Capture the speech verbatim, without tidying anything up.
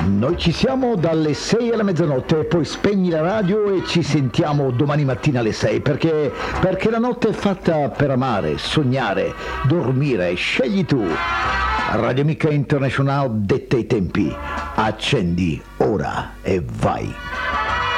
Noi ci siamo dalle sei alla mezzanotte, poi spegni la radio e ci sentiamo domani mattina alle sei, perché, perché la notte è fatta per amare, sognare, dormire, scegli tu. Radio Amica International detta i tempi, accendi ora e vai.